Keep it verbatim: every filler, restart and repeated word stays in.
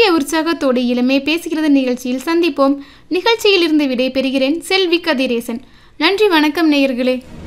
புதிய உற்சாகத்தோடு இளமை பேசுகிறது நிகழ்ச்சியில் சந்திப்போம். நிகழ்ச்சியில் இருந்து விடை பெறுகிறேன். செல்வி கதிரேசன். நன்றி, வணக்கம் நேயர்களே.